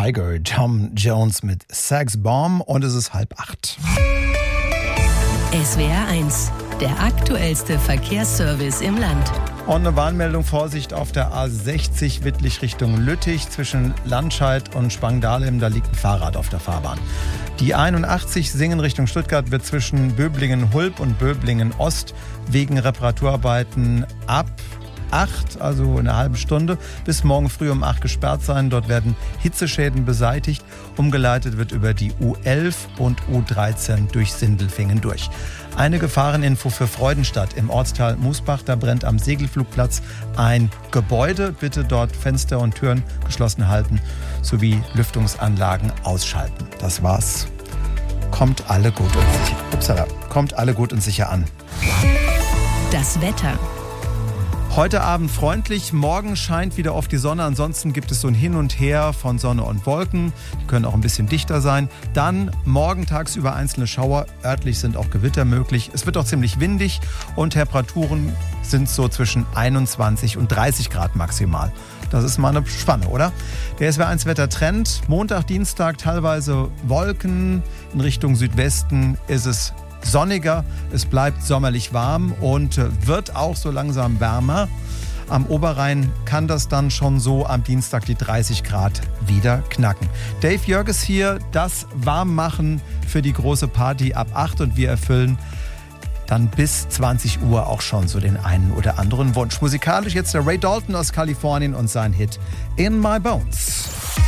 Tiger, Tom Jones mit Sex Bomb und es ist 7:30. SWR 1, der aktuellste Verkehrsservice im Land. Und eine Warnmeldung, Vorsicht auf der A60 Wittlich Richtung Lüttich zwischen Landscheid und Spangdahlem, da liegt ein Fahrrad auf der Fahrbahn. Die 81 Singen Richtung Stuttgart wird zwischen Böblingen-Hulb und Böblingen-Ost wegen Reparaturarbeiten ab 8, also in einer halben Stunde, bis morgen früh um 8 gesperrt sein. Dort werden Hitzeschäden beseitigt. Umgeleitet wird über die U11 und U13 durch Sindelfingen durch. Eine Gefahreninfo für Freudenstadt im Ortsteil Musbach. Da brennt am Segelflugplatz ein Gebäude. Bitte dort Fenster und Türen geschlossen halten sowie Lüftungsanlagen ausschalten. Das war's. Kommt alle gut und sicher an. Das Wetter. Heute Abend freundlich, morgen scheint wieder oft die Sonne, ansonsten gibt es so ein Hin und Her von Sonne und Wolken, die können auch ein bisschen dichter sein. Dann morgen tagsüber einzelne Schauer, örtlich sind auch Gewitter möglich. Es wird auch ziemlich windig und Temperaturen sind so zwischen 21 und 30 Grad maximal. Das ist mal eine Spanne, oder? Der SWR 1 Wettertrend, Montag, Dienstag teilweise Wolken, in Richtung Südwesten ist es sonniger, es bleibt sommerlich warm und wird auch so langsam wärmer. Am Oberrhein kann das dann schon so am Dienstag die 30 Grad wieder knacken. Dave Jörges hier, das Warmmachen für die große Party ab 8 und wir erfüllen dann bis 20 Uhr auch schon so den einen oder anderen Wunsch. Musikalisch jetzt der Ray Dalton aus Kalifornien und sein Hit In My Bones.